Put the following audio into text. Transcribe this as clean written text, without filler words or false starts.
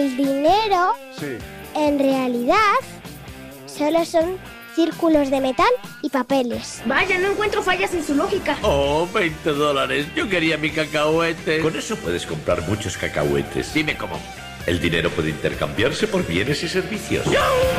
el dinero, Sí. en realidad, solo son círculos de metal y papeles. Vaya, no encuentro fallas en su lógica. Oh, $20. Yo quería mi cacahuete. Con eso puedes comprar muchos cacahuetes. Dime cómo. El dinero puede intercambiarse por bienes y servicios.